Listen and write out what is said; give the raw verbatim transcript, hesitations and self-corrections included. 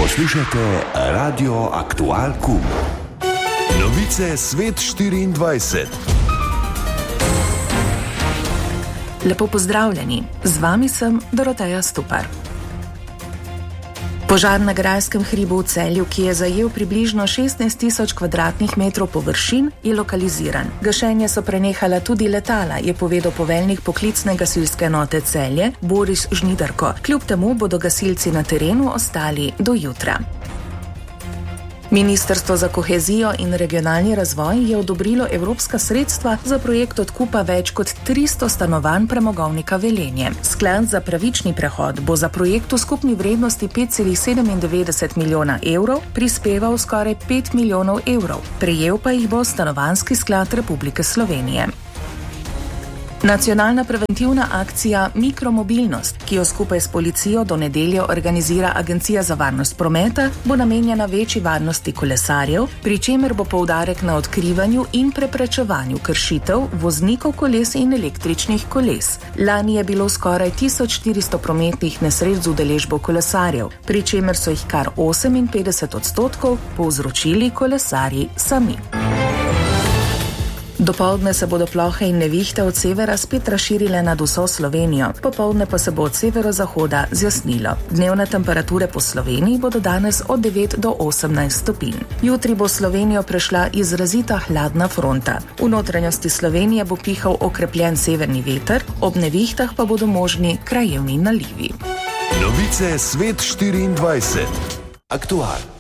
Poslušajte Radio Aktual Kum. Novice Svet štiriindvajset. Lepo pozdravljeni, z vami sem Doroteja Stupar. Požar na Grajskem hribu v Celju, ki je zajel približno šestnajst tisoč kvadratnih metrov površin, je lokaliziran. Gašenje so prenehala tudi letala, je povedal poveljnik poklicne gasilske enote Celje Boris Žnidarko. Kljub temu bodo gasilci na terenu ostali do jutra. Ministrstvo za kohezijo in regionalni razvoj je odobrilo evropska sredstva za projekt odkupa več kot tristo stanovanj premogovnika Velenje. Sklad za pravični prehod bo za projekt v skupni vrednosti pet celih sedemindevetdeset milijona evrov prispeval skoraj pet milijonov evrov. Prejel pa jih bo Stanovanjski sklad Republike Slovenije. Nacionalna preventivna akcija Mikromobilnost, ki jo skupaj s policijo do nedelje organizira Agencija za varnost prometa, bo namenjena večji varnosti kolesarjev, pri čemer bo poudarek na odkrivanju in preprečevanju kršitev voznikov koles in električnih koles. Lani je bilo skoraj tisoč štiristo prometnih nesreč z udeležbo kolesarjev, pri čemer so jih kar oseminpetdeset odstotkov povzročili kolesarji sami. Dopoldne se bodo plohe in nevihte od severa spet razširile nad vso Slovenijo, popoldne pa se bo od severozahoda zjasnilo. Dnevne temperature po Sloveniji bodo danes od devet do osemnajst stopinj. Jutri bo Slovenijo prešla izrazita hladna fronta. V notranjosti Slovenije bo pihal okrepljen severni veter, ob nevihtah pa bodo možni krajevni nalivi. Novice Svet štiriindvajset. Aktual.